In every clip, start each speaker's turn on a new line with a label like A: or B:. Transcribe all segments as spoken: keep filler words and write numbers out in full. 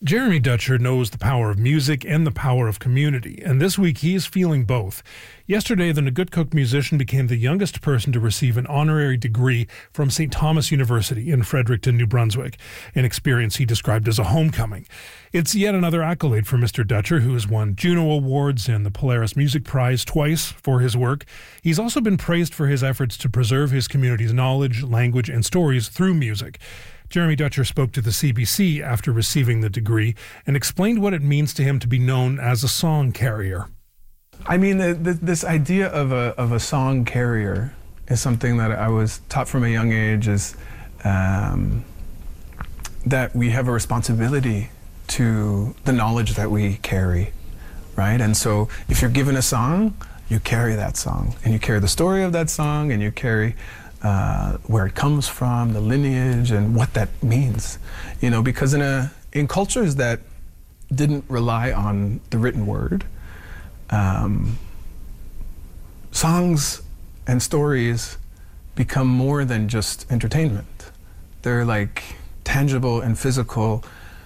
A: Jeremy Dutcher knows the power of music and the power of community, and this week he is feeling both. Yesterday, the Nagutkook musician became the youngest person to receive an honorary degree from Saint Thomas University in Fredericton, New Brunswick, an experience he described as a homecoming. It's yet another accolade for Mister Dutcher, who has won Juno Awards and the Polaris Music Prize twice for his work. He's also been praised for his efforts to preserve his community's knowledge, language, and stories through music. Jeremy Dutcher spoke to the C B C after receiving the degree and explained what it means to him to be known as a song carrier.
B: I mean, the, the, this idea of a, of a song carrier is something that I was taught from a young age, is um, that we have a responsibility to the knowledge that we carry, right? And so if you're given a song, you carry that song, and you carry the story of that song, and you carry Uh, where it comes from, the lineage, and what that means. You know, because in a in cultures that didn't rely on the written word, um, songs and stories become more than just entertainment. They're like tangible and physical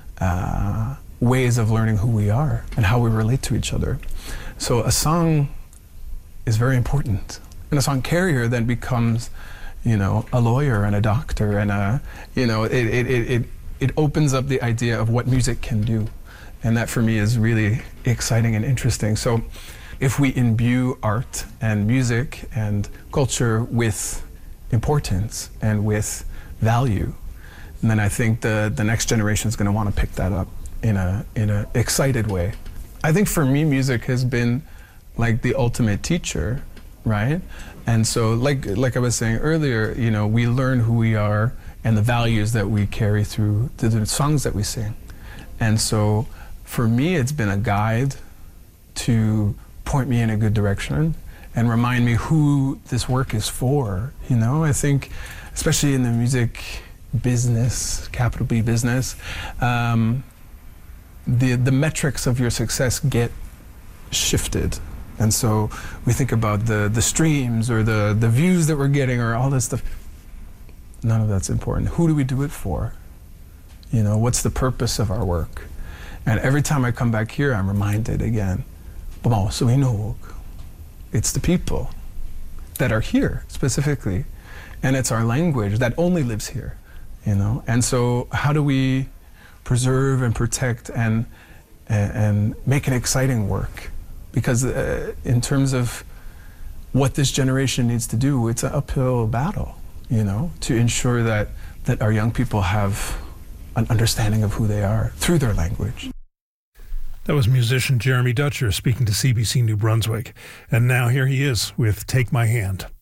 B: uh, ways of learning who we are and how we relate to each other. So a song is very important, and a song carrier then becomes, you know, a lawyer and a doctor, and a, you know, it, it, it, it, it opens up the idea of what music can do. And that for me is really exciting and interesting. So if we imbue art and music and culture with importance and with value, then I think the, the next generation is going to want to pick that up in a, in a excited way. I think for me, music has been like the ultimate teacher, right? And so, like like I was saying earlier, you know, we learn who we are and the values that we carry through the, the songs that we sing. And so, for me, it's been a guide to point me in a good direction and remind me who this work is for. You know, I think, especially in the music business, capital B business, um, the the metrics of your success get shifted. And so we think about the, the streams or the, the views that we're getting or all this stuff. None of that's important. Who do we do it for? You know, what's the purpose of our work? And every time I come back here, I'm reminded again, bon, so we know it's the people that are here specifically. And it's our language that only lives here, you know? And so how do we preserve and protect and, and, and make an exciting work? Because uh, in terms of what this generation needs to do, it's an uphill battle, you know, to ensure that, that our young people have an understanding of who they are through their language.
A: That was musician Jeremy Dutcher speaking to C B C New Brunswick. And now here he is with Take My Hand.